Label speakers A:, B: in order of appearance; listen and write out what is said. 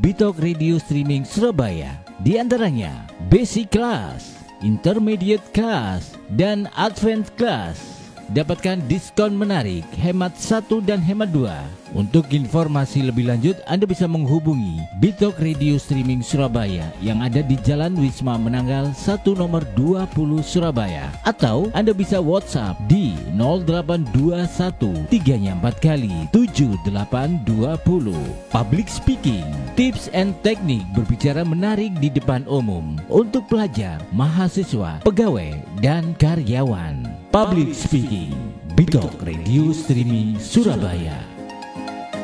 A: Bitok Radio Streaming Surabaya. Di antaranya Basic Class, Intermediate Class, dan Advanced Class. Dapatkan diskon menarik, hemat 1 dan hemat 2. Untuk informasi lebih lanjut, Anda bisa menghubungi Bitok Radio Streaming Surabaya yang ada di Jalan Wisma Menanggal 1 nomor 20 Surabaya. Atau Anda bisa WhatsApp di 0821 3 4 kali 7820. Public Speaking, Tips and Teknik berbicara menarik di depan umum untuk pelajar, mahasiswa, pegawai, dan karyawan. Public Speaking, Bitok Radio Streaming Surabaya.